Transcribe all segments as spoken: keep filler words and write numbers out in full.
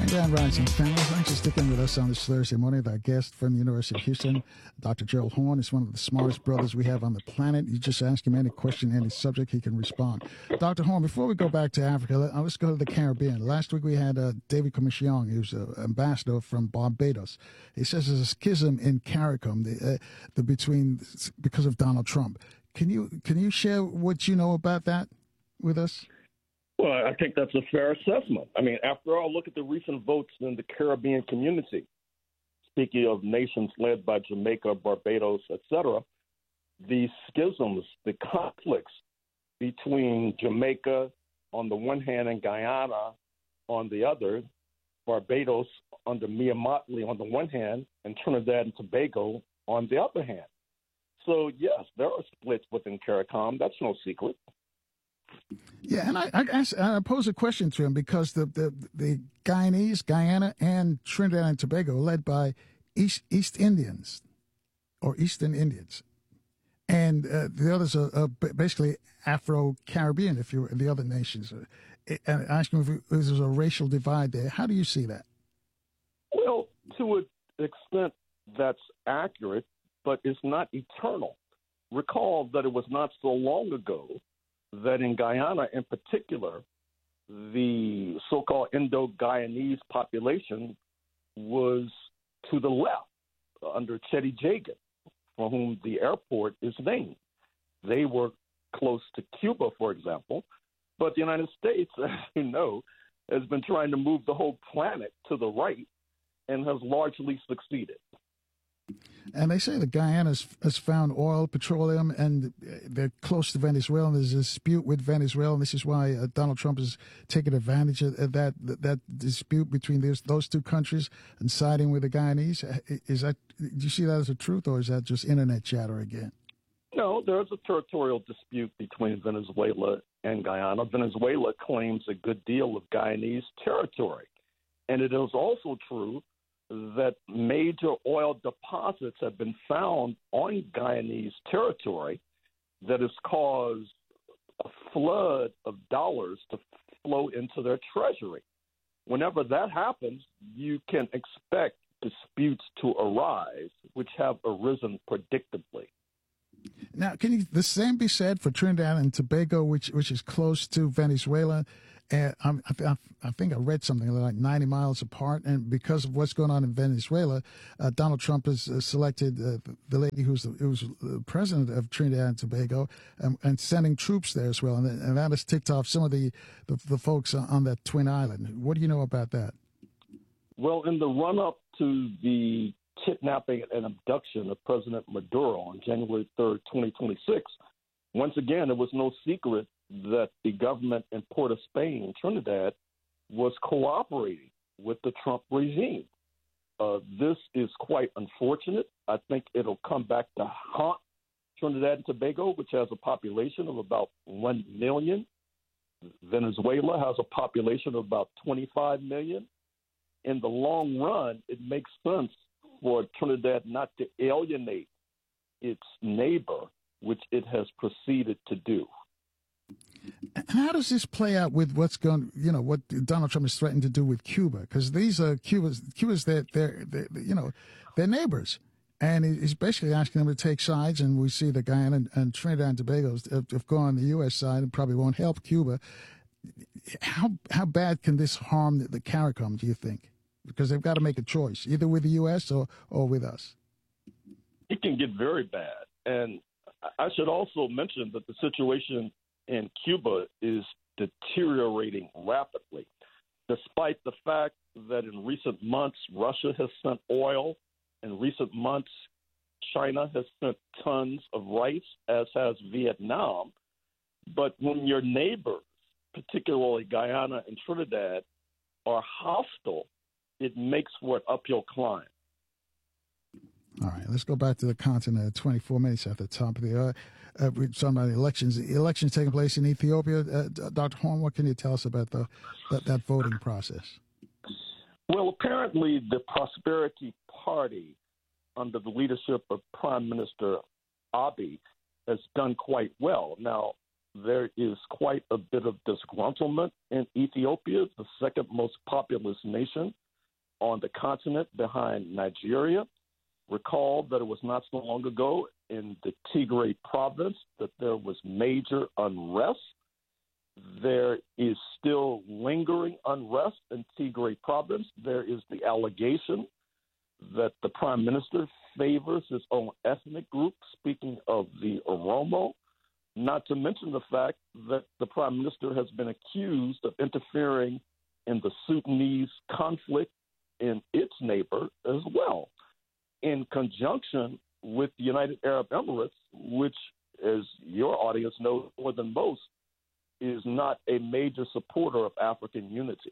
Grand Rising family, thanks for sticking with us on this Thursday morning with our guest from the University of Houston, Doctor Gerald Horne. Is one of the smartest brothers we have on the planet. You just ask him any question, any subject, he can respond. Doctor Horne, before we go back to Africa, let's go to the Caribbean. Last week we had uh, David Commission, who's an ambassador from Barbados. He says there's a schism in CARICOM the, uh, the between because of Donald Trump. Can you can you share what you know about that with us? Well, I think that's a fair assessment. I mean, after all, look at the recent votes in the Caribbean community. Speaking of nations led by Jamaica, Barbados, et cetera, the schisms, the conflicts between Jamaica on the one hand and Guyana on the other, Barbados under Mia Mottley on the one hand, and Trinidad and Tobago on the other hand. So, yes, there are splits within CARICOM. That's no secret. Yeah, and I, I, asked, I pose a question to him because the, the, the Guyanese, Guyana, and Trinidad and Tobago are led by East East Indians or Eastern Indians, and uh, the others are, are basically Afro-Caribbean. If you the other nations, and I asked him if there's a racial divide there. How do you see that? Well, to an extent, that's accurate, but it's not eternal. Recall that it was not so long ago that in Guyana in particular, the so-called Indo-Guyanese population was to the left under Chetty Jagan, for whom the airport is named. They were close to Cuba, for example, but the United States, as you know, has been trying to move the whole planet to the right and has largely succeeded. And they say that Guyana has, has found oil, petroleum, and they're close to Venezuela. And there's a dispute with Venezuela, and this is why uh, Donald Trump is taking advantage of that that, that dispute between those, those two countries and siding with the Guyanese. Is that, do you see that as a truth, or is that just internet chatter again? No, there's a territorial dispute between Venezuela and Guyana. Venezuela claims a good deal of Guyanese territory. And it is also true that major oil deposits have been found on Guyanese territory that has caused a flood of dollars to flow into their treasury. Whenever that happens, you can expect disputes to arise, which have arisen predictably. Now, can you, the same be said for Trinidad and Tobago, which which is close to Venezuela? And um, I, I think I read something like ninety miles apart. And because of what's going on in Venezuela, uh, Donald Trump has uh, selected uh, the lady who's the, who's the president of Trinidad and Tobago um, and sending troops there as well. And, and that has ticked off some of the, the, the folks on that twin island. What do you know about that? Well, in the run-up to the kidnapping and abduction of President Maduro on January third, twenty twenty-six, once again, it was no secret that the government in Port of Spain, Trinidad, was cooperating with the Trump regime. Uh, this is quite unfortunate. I think it'll come back to haunt Trinidad and Tobago, which has a population of about one million. Venezuela has a population of about twenty-five million. In the long run, it makes sense for Trinidad not to alienate its neighbor, which it has proceeded to do. And how does this play out with what's going, you know, what Donald Trump is threatening to do with Cuba? Because these are Cuba's, Cuba's their, their, their, you know, their neighbors. And he's basically asking them to take sides. And we see that Guyana and, and Trinidad and Tobago have, have gone on the U S side and probably won't help Cuba. How how bad can this harm the, the CARICOM, do you think? Because they've got to make a choice, either with the U S or, or with us. It can get very bad. And I should also mention that the situation in Cuba is deteriorating rapidly, despite the fact that in recent months Russia has sent oil. In recent months, China has sent tons of rice, as has Vietnam. But when your neighbors, particularly Guyana and Trinidad, are hostile, it makes for an uphill climb. All right, let's go back to the continent. twenty-four minutes at the top of the hour. Uh, we're talking about elections. Elections taking place in Ethiopia. Uh, Doctor Horne, what can you tell us about the that, that voting process? Well, apparently the Prosperity Party, under the leadership of Prime Minister Abiy, has done quite well. Now, there is quite a bit of disgruntlement in Ethiopia, the second most populous nation on the continent behind Nigeria. Recall that it was not so long ago in the Tigray province that there was major unrest. There is still lingering unrest in Tigray province. There is the allegation that the prime minister favors his own ethnic group, speaking of the Oromo, not to mention the fact that the prime minister has been accused of interfering in the Sudanese conflict in its neighbor as well, in conjunction with the United Arab Emirates, which, as your audience knows more than most, is not a major supporter of African unity.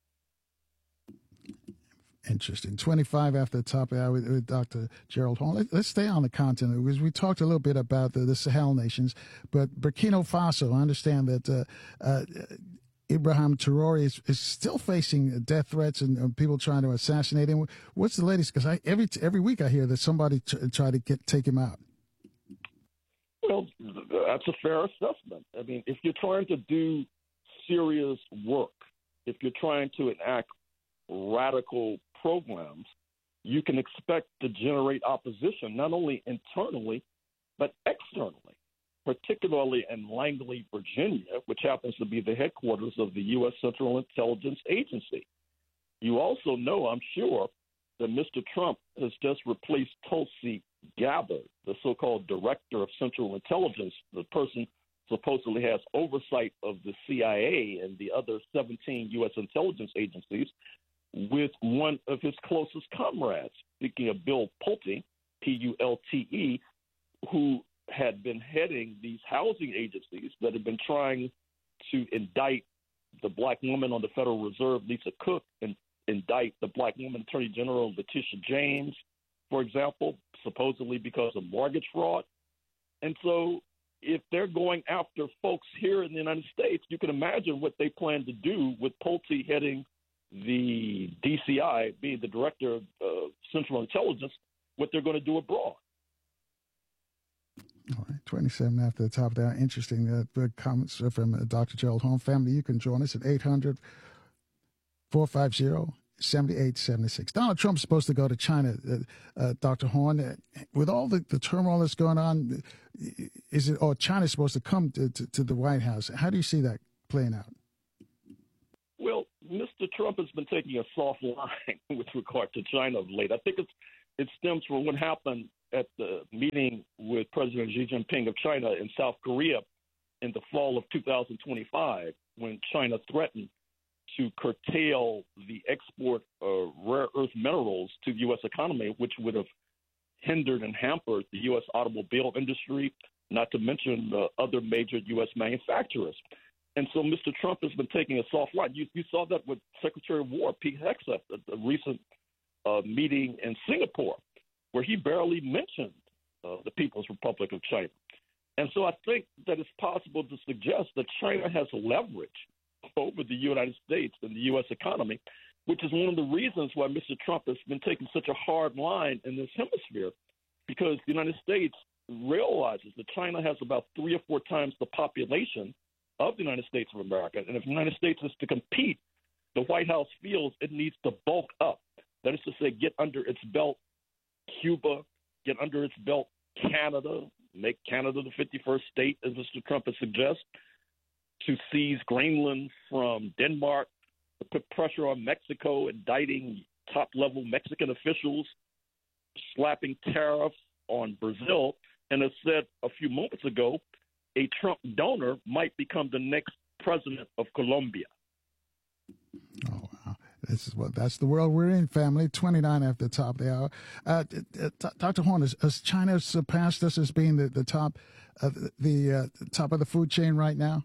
Interesting. twenty-five after the top of the hour with, with Doctor Gerald Horne. Let, let's stay on the continent because we talked a little bit about the, the Sahel nations, but Burkina Faso, I understand that uh, uh, Ibrahim Traore is, is still facing death threats and, and people trying to assassinate him. What's the latest? Because I every every week I hear that somebody t- tried to get take him out. Well, that's a fair assessment. I mean, if you're trying to do serious work, if you're trying to enact radical programs, you can expect to generate opposition, not only internally, but externally, particularly in Langley, Virginia, which happens to be the headquarters of the U S Central Intelligence Agency. You also know, I'm sure, that Mister Trump has just replaced Tulsi Gabbard, the so-called director of Central Intelligence, the person supposedly has oversight of the C I A and the other seventeen U S intelligence agencies, with one of his closest comrades, speaking of Bill Pulte, P U L T E, who had been heading these housing agencies that had been trying to indict the black woman on the Federal Reserve, Lisa Cook, and indict the black woman Attorney General Letitia James, for example, supposedly because of mortgage fraud. And so if they're going after folks here in the United States, you can imagine what they plan to do with Pulte heading the D C I, being the director of uh, Central Intelligence, what they're going to do abroad. All right, twenty-seven after the top of the hour. Interesting uh, comments from uh, Doctor Gerald Horne. Family, you can join us at eight hundred, four five zero, seven eight seven six. Donald Trump's supposed to go to China, uh, uh, Doctor Horne. Uh, with all the, the turmoil that's going on, is it, or China's supposed to come to, to, to the White House? How do you see that playing out? Well, Mister Trump has been taking a soft line with regard to China of late. I think it's, it stems from what happened at the meeting with President Xi Jinping of China in South Korea in the fall of two thousand twenty-five, when China threatened to curtail the export of rare earth minerals to the U S economy, which would have hindered and hampered the U S automobile industry, not to mention the other major U S manufacturers. And so Mister Trump has been taking a soft line. You, you saw that with Secretary of War Pete Hegseth at the recent uh, meeting in Singapore, where he barely mentioned uh, the People's Republic of China. And so I think that it's possible to suggest that China has leverage over the United States and the U S economy, which is one of the reasons why Mister Trump has been taking such a hard line in this hemisphere, because the United States realizes that China has about three or four times the population of the United States of America. And if the United States is to compete, the White House feels it needs to bulk up. That is to say, get under its belt Cuba, get under its belt Canada, make Canada the fifty-first state, as Mister Trump has suggested, to seize Greenland from Denmark, to put pressure on Mexico, indicting top-level Mexican officials, slapping tariffs on Brazil, and as said a few moments ago, a Trump donor might become the next president of Colombia. Oh, wow. This is what that's the world we're in, family. twenty-nine after the top of the hour. Uh, Doctor Horne, has, has China surpassed us as being the, the top, uh, the uh, top of the food chain right now?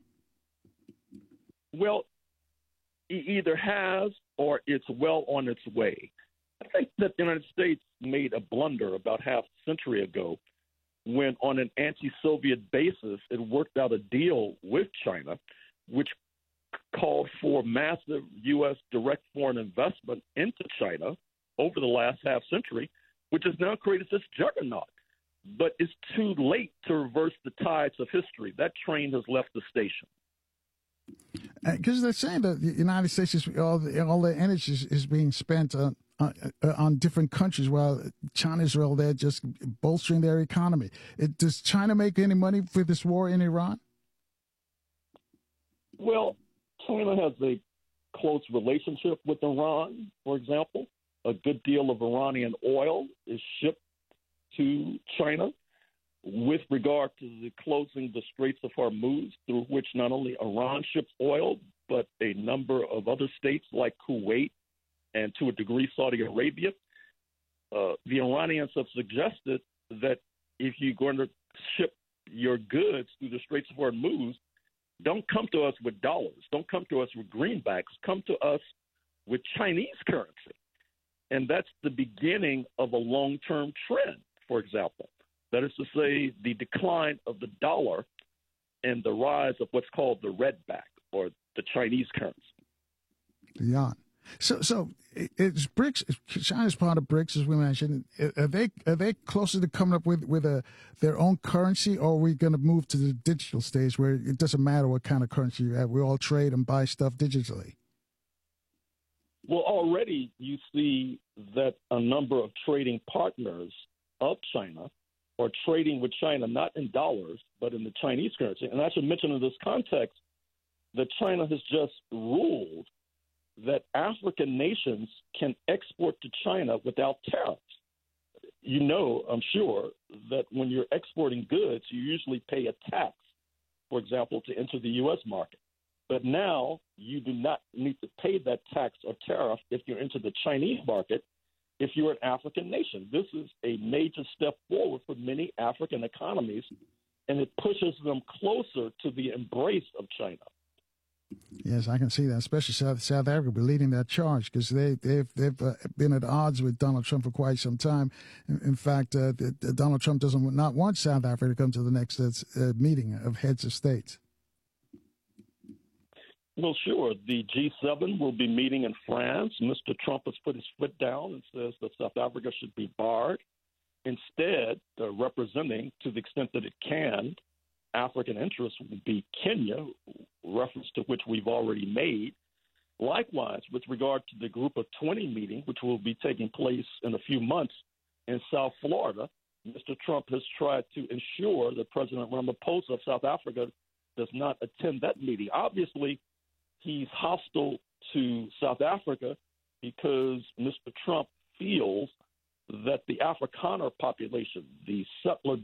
Well, it either has or it's well on its way. I think that the United States made a blunder about half a century ago when, on an anti-Soviet basis, it worked out a deal with China, which called for massive U S direct foreign investment into China over the last half century, which has now created this juggernaut. but it's too late to reverse the tides of history. That train has left the station. Because they're saying that the United States is all the, all their energy is, is being spent on, on on different countries, while China, Israel, they're just bolstering their economy. It, does China make any money for this war in Iran? Well, China has a close relationship with Iran, for example. A good deal of Iranian oil is shipped to China. With regard to the closing the Straits of Hormuz, through which not only Iran ships oil, but a number of other states like Kuwait and to a degree Saudi Arabia, uh, the Iranians have suggested that if you're going to ship your goods through the Straits of Hormuz, don't come to us with dollars. Don't come to us with greenbacks. Come to us with Chinese currency. And that's the beginning of a long-term trend, for example. That is to say, the decline of the dollar and the rise of what's called the redback, or the Chinese currency. Yeah. So, so it's BRICS. China's part of BRICS, as we mentioned. Are they are they closer to coming up with with a their own currency, or are we going to move to the digital stage where it doesn't matter what kind of currency you have? We all trade and buy stuff digitally. Well, already you see that a number of trading partners of China are trading with China not in dollars, but in the Chinese currency. And I should mention in this context that China has just ruled that African nations can export to China without tariffs. You know, I'm sure, that when you're exporting goods, you usually pay a tax, for example, to enter the U S market. But now you do not need to pay that tax or tariff if you enter the Chinese market if you're an African nation. This is a major step forward for many African economies, and it pushes them closer to the embrace of China. Yes, I can see that, especially South, South Africa leading that charge, because they, they've, they've uh, been at odds with Donald Trump for quite some time. In, in fact, uh, the, the Donald Trump doesn't not want South Africa to come to the next uh, meeting of heads of states. Well, sure. The G seven will be meeting in France. Mister Trump has put his foot down and says that South Africa should be barred. Instead, uh, representing, to the extent that it can, African interests will be Kenya, reference to which we've already made. Likewise, with regard to the Group of twenty meeting, which will be taking place in a few months in South Florida, Mister Trump has tried to ensure that President Ramaphosa of South Africa does not attend that meeting. Obviously, he's hostile to South Africa because Mister Trump feels that the Afrikaner population, the settler